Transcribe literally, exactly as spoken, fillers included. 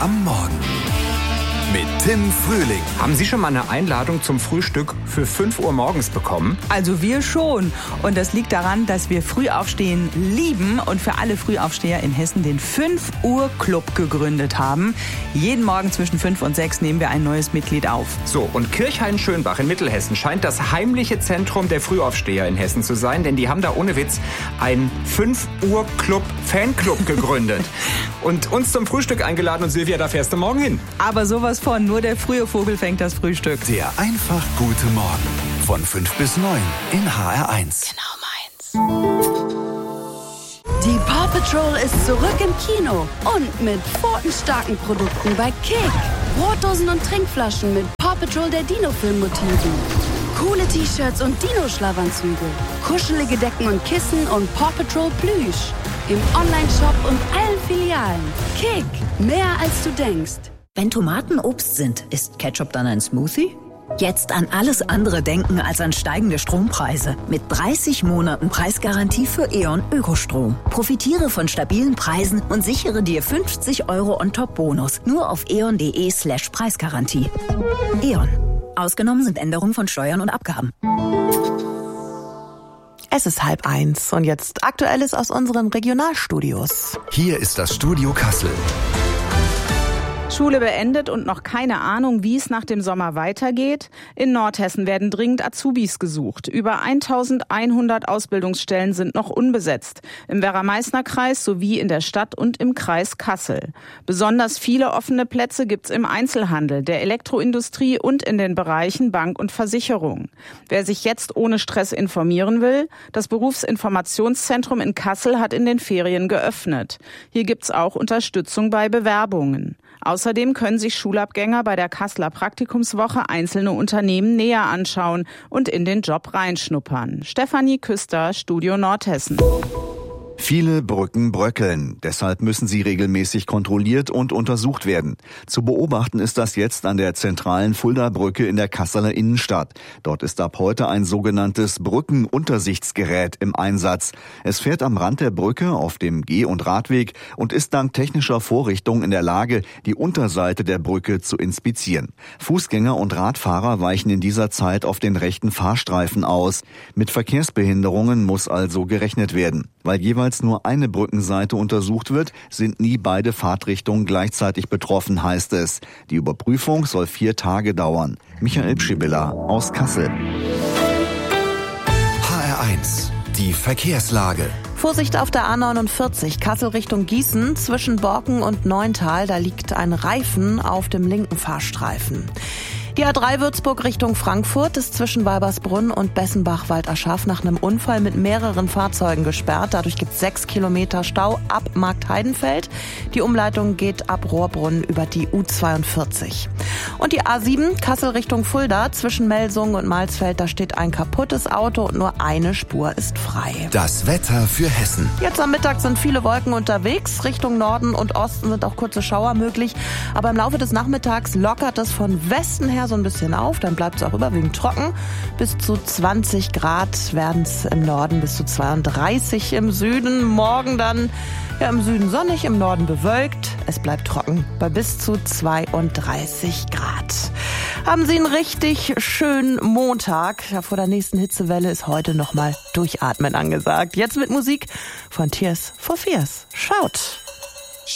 am Morgen mit Tim Frühling. Haben Sie schon mal eine Einladung zum Frühstück für fünf Uhr morgens bekommen? Also wir schon. Und das liegt daran, dass wir Frühaufstehen lieben und für alle Frühaufsteher in Hessen den fünf Uhr Club gegründet haben. Jeden Morgen zwischen fünf und sechs nehmen wir ein neues Mitglied auf. So, und Kirchhain-Schönbach in Mittelhessen scheint das heimliche Zentrum der Frühaufsteher in Hessen zu sein, denn die haben da ohne Witz einen fünf Uhr Club Fanclub gegründet und uns zum Frühstück eingeladen. Und Silvia, da fährst du morgen hin. Aber sowas von, nur der frühe Vogel fängt das Frühstück. Der einfach gute Morgen von fünf bis neun in H R eins. Genau meins. Die Paw Patrol ist zurück im Kino und mit pfotenstarken Produkten bei Kick. Brotdosen und Trinkflaschen mit Paw Patrol der Dino-Film-Motiven. Coole T-Shirts und Dino-Schlafanzüge. Kuschelige Decken und Kissen und Paw Patrol Plüsch. Im Online-Shop und allen Filialen. Kick, mehr als du denkst. Wenn Tomaten Obst sind, ist Ketchup dann ein Smoothie? Jetzt an alles andere denken als an steigende Strompreise. Mit dreißig Monaten Preisgarantie für E.ON Ökostrom. Profitiere von stabilen Preisen und sichere dir fünfzig Euro On-Top-Bonus. Nur auf eon.de slash Preisgarantie. E.ON. Ausgenommen sind Änderungen von Steuern und Abgaben. Es ist halb eins und jetzt Aktuelles aus unseren Regionalstudios. Hier ist das Studio Kassel. Schule beendet und noch keine Ahnung, wie es nach dem Sommer weitergeht. In Nordhessen werden dringend Azubis gesucht. Über eintausendeinhundert Ausbildungsstellen sind noch unbesetzt. Im Werra-Meißner-Kreis sowie in der Stadt und im Kreis Kassel. Besonders viele offene Plätze gibt's im Einzelhandel, der Elektroindustrie und in den Bereichen Bank und Versicherung. Wer sich jetzt ohne Stress informieren will, das Berufsinformationszentrum in Kassel hat in den Ferien geöffnet. Hier gibt's auch Unterstützung bei Bewerbungen. Außerdem können sich Schulabgänger bei der Kasseler Praktikumswoche einzelne Unternehmen näher anschauen und in den Job reinschnuppern. Stefanie Küster, Studio Nordhessen. Viele Brücken bröckeln. Deshalb müssen sie regelmäßig kontrolliert und untersucht werden. Zu beobachten ist das jetzt an der zentralen Fulda-Brücke in der Kasseler Innenstadt. Dort ist ab heute ein sogenanntes Brückenuntersichtsgerät im Einsatz. Es fährt am Rand der Brücke auf dem Geh- und Radweg und ist dank technischer Vorrichtung in der Lage, die Unterseite der Brücke zu inspizieren. Fußgänger und Radfahrer weichen in dieser Zeit auf den rechten Fahrstreifen aus. Mit Verkehrsbehinderungen muss also gerechnet werden. Weil jeweils nur eine Brückenseite untersucht wird, sind nie beide Fahrtrichtungen gleichzeitig betroffen, heißt es. Die Überprüfung soll vier Tage dauern. Michael Pschibilla aus Kassel. H R eins, die Verkehrslage. Vorsicht auf der A neunundvierzig, Kassel Richtung Gießen, zwischen Borken und Neuntal, da liegt ein Reifen auf dem linken Fahrstreifen. Die A drei Würzburg Richtung Frankfurt ist zwischen Weibersbrunn und Bessenbach-Walderschaff nach einem Unfall mit mehreren Fahrzeugen gesperrt. Dadurch gibt es sechs Kilometer Stau ab Marktheidenfeld. Die Umleitung geht ab Rohrbrunn über die U zweiundvierzig. Und die A sieben Kassel Richtung Fulda zwischen Melsungen und Malsfeld, da steht ein kaputtes Auto und nur eine Spur ist frei. Das Wetter für Hessen. Jetzt am Mittag sind viele Wolken unterwegs. Richtung Norden und Osten sind auch kurze Schauer möglich. Aber im Laufe des Nachmittags lockert es von Westen her so ein bisschen auf, dann bleibt es auch überwiegend trocken. Bis zu zwanzig Grad werden es im Norden, bis zu zweiunddreißig im Süden. Morgen dann ja im Süden sonnig, im Norden bewölkt. Es bleibt trocken bei bis zu zweiunddreißig Grad. Haben Sie einen richtig schönen Montag. Ja, vor der nächsten Hitzewelle ist heute nochmal Durchatmen angesagt. Jetzt mit Musik von Tears for Fears. Schaut!